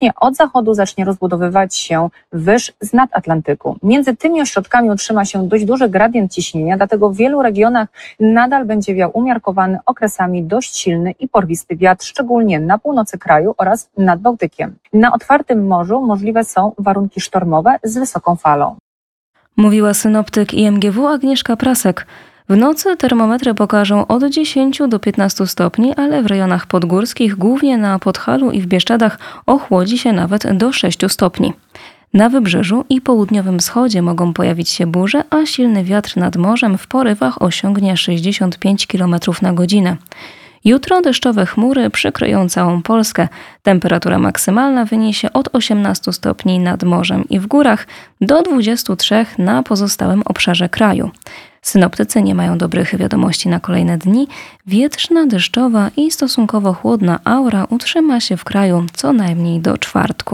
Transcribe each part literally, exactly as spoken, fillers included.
postępnie od zachodu zacznie rozbudowywać się wyż z nad Atlantyku. Między tymi ośrodkami utrzyma się dość duży gradient ciśnienia, dlatego w wielu regionach nadal będzie wiał umiarkowany, okresami dość silny i porwisty wiatr, szczególnie na północy kraju oraz nad Bałtykiem. Na otwartym morzu możliwe są warunki sztormowe z wysoką falą. Mówiła synoptyk I M G W Agnieszka Prasek. W nocy termometry pokażą od dziesięciu do piętnastu stopni, ale w rejonach podgórskich, głównie na Podhalu i w Bieszczadach, ochłodzi się nawet do sześciu stopni. Na wybrzeżu i południowym wschodzie mogą pojawić się burze, a silny wiatr nad morzem w porywach osiągnie sześćdziesiąt pięć kilometrów na godzinę. Jutro deszczowe chmury przykryją całą Polskę. Temperatura maksymalna wyniesie od osiemnastu stopni nad morzem i w górach do dwudziestu trzech na pozostałym obszarze kraju. Synoptycy nie mają dobrych wiadomości na kolejne dni. Wietrzna, deszczowa i stosunkowo chłodna aura utrzyma się w kraju co najmniej do czwartku.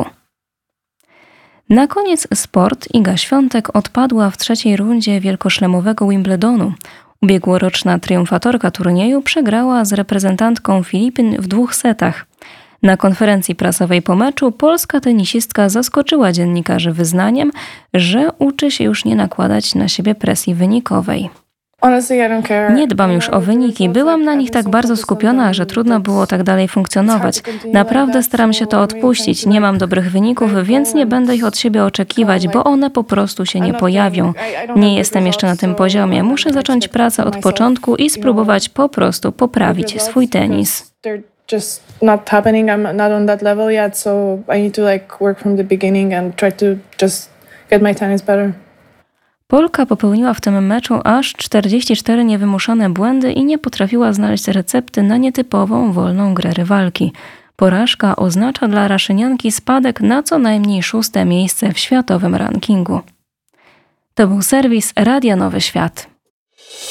Na koniec sport. Iga Świątek odpadła w trzeciej rundzie wielkoszlemowego Wimbledonu. Ubiegłoroczna triumfatorka turnieju przegrała z reprezentantką Filipin w dwóch setach. Na konferencji prasowej po meczu polska tenisistka zaskoczyła dziennikarzy wyznaniem, że uczy się już nie nakładać na siebie presji wynikowej. Nie dbam już o wyniki, byłam na nich tak bardzo skupiona, że trudno było tak dalej funkcjonować. Naprawdę staram się to odpuścić, nie mam dobrych wyników, więc nie będę ich od siebie oczekiwać, bo one po prostu się nie pojawią. Nie jestem jeszcze na tym poziomie, muszę zacząć pracę od początku i spróbować po prostu poprawić swój tenis. Just not happening. I'm not on that level yet, so I need to like work from the beginning and try to just get my tennis better. Polka popełniła w tym meczu aż czterdzieści cztery niewymuszone błędy i nie potrafiła znaleźć recepty na nietypową, wolną grę rywalki. Porażka oznacza dla Raszynianki spadek na co najmniej szóste miejsce w światowym rankingu. To był serwis Radia Nowy Świat.